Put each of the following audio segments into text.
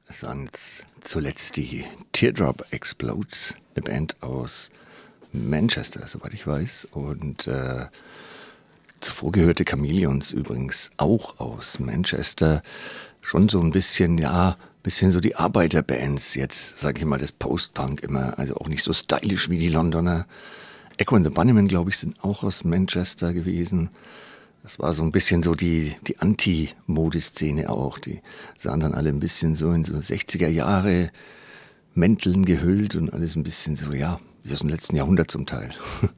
Es waren jetzt zuletzt die Teardrop Explodes, eine Band aus Manchester, soweit ich weiß. Und zuvor gehörte Chameleons übrigens auch aus Manchester. Schon so ein bisschen, ja, bisschen so die Arbeiterbands jetzt, sage ich mal, das Post-Punk immer. Also auch nicht so stylisch wie die Londoner. Echo and the Bunnymen, glaube ich, sind auch aus Manchester gewesen. Das war so ein bisschen so die Anti-Modeszene auch. Die sahen dann alle ein bisschen so in so 60er Jahre Mänteln gehüllt und alles ein bisschen so, ja, wie aus dem letzten Jahrhundert zum Teil.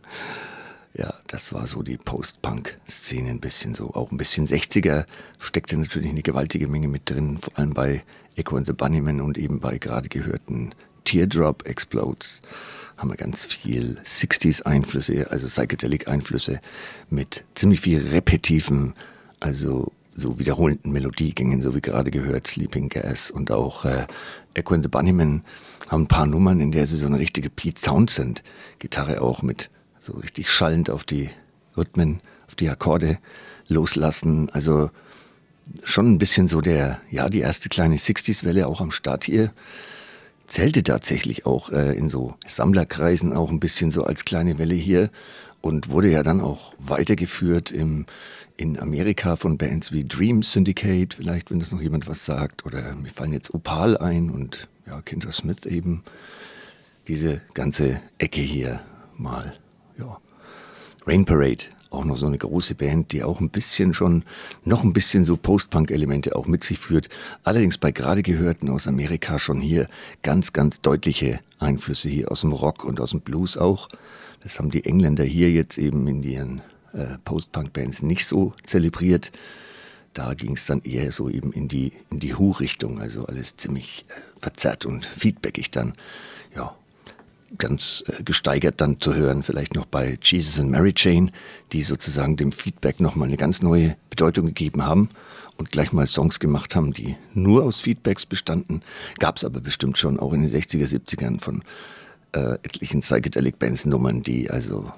Ja, das war so die Post-Punk-Szene ein bisschen so. Auch ein bisschen 60er steckte natürlich eine gewaltige Menge mit drin, vor allem bei Echo and the Bunnymen und eben bei gerade gehörten Teardrop Explodes haben wir ganz viel 60s-Einflüsse, also Psychedelic-Einflüsse mit ziemlich viel repetiven, also so wiederholenden Melodiegängen, so wie gerade gehört, Sleeping Gas und auch Echo and the Bunnymen haben ein paar Nummern, in der sie so eine richtige Pete Townshend-Gitarre auch mit so richtig schallend auf die Rhythmen, auf die Akkorde loslassen. Also schon ein bisschen so die erste kleine 60s-Welle auch am Start hier. Zählte tatsächlich auch in so Sammlerkreisen auch ein bisschen so als kleine Welle hier und wurde ja dann auch weitergeführt in Amerika von Bands wie Dream Syndicate, vielleicht, wenn das noch jemand was sagt, oder mir fallen jetzt Opal ein und ja, Kendra Smith eben. Diese ganze Ecke hier mal, ja. Rain Parade, auch noch so eine große Band, die auch noch ein bisschen so Post-Punk-Elemente auch mit sich führt. Allerdings bei gerade gehörten aus Amerika schon hier ganz, ganz deutliche Einflüsse hier aus dem Rock und aus dem Blues auch. Das haben die Engländer hier jetzt eben in ihren Post-Punk-Bands nicht so zelebriert. Da ging es dann eher so eben in die Who-Richtung, also alles ziemlich verzerrt und feedbackig dann, ja. Ganz gesteigert dann zu hören, vielleicht noch bei Jesus and Mary Chain, die sozusagen dem Feedback nochmal eine ganz neue Bedeutung gegeben haben und gleich mal Songs gemacht haben, die nur aus Feedbacks bestanden. Gab es aber bestimmt schon auch in den 60er, 70ern von etlichen Psychedelic-Bands Nummern, die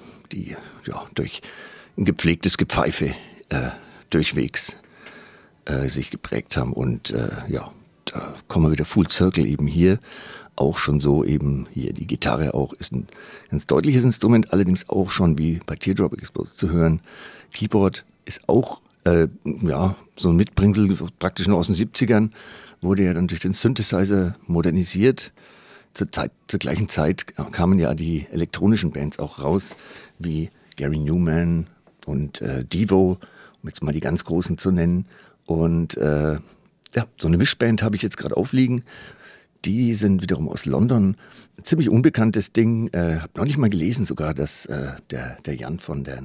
durch ein gepflegtes Gepfeife durchwegs sich geprägt haben. Und da kommen wir wieder Full Circle eben hier. Auch schon so eben hier die Gitarre auch ist ein ganz deutliches Instrument, allerdings auch schon wie bei Teardrop Explodes zu hören. Keyboard ist auch so ein Mitbringsel praktisch noch aus den 70ern, wurde ja dann durch den Synthesizer modernisiert. Zur gleichen Zeit kamen ja die elektronischen Bands auch raus, wie Gary Newman und Devo, um jetzt mal die ganz großen zu nennen. Und so eine Mischband habe ich jetzt gerade aufliegen. Die sind wiederum aus London. Ein ziemlich unbekanntes Ding. Habe noch nicht mal gelesen sogar, dass der Jan von der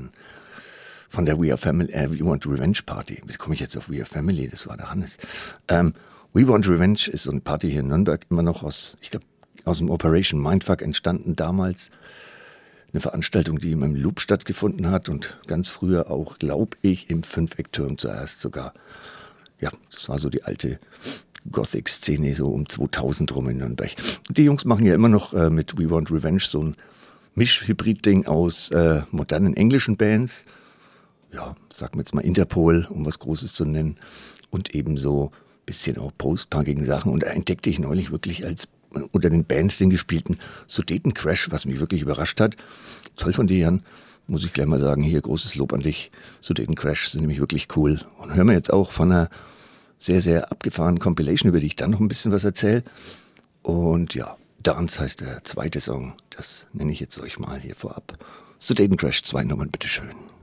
We Are Family, We Want Revenge Party, wie komme ich jetzt auf We Are Family, das war der Hannes. We Want Revenge ist so eine Party hier in Nürnberg, immer noch aus dem Operation Mindfuck entstanden damals. Eine Veranstaltung, die in meinem Loop stattgefunden hat und ganz früher auch, glaube ich, im Fünfeckturm zuerst sogar. Ja, das war so die alte Gothic-Szene so um 2000 rum in Nürnberg. Die Jungs machen ja immer noch mit We Want Revenge so ein Misch-Hybrid-Ding aus modernen englischen Bands. Ja, sagen wir jetzt mal Interpol, um was Großes zu nennen. Und eben so ein bisschen auch post-punkigen Sachen. Und da entdeckte ich neulich wirklich als unter den Bands den gespielten Sudetencrash, was mich wirklich überrascht hat. Toll von dir, Jan. Muss ich gleich mal sagen, hier großes Lob an dich. Sudetencrash sind nämlich wirklich cool. Und hören wir jetzt auch von einer sehr, sehr abgefahrenen Compilation, über die ich dann noch ein bisschen was erzähle. Und ja, Dance heißt der zweite Song. Das nenne ich jetzt euch mal hier vorab. Sudetencrash, 2 Nummern, bitteschön.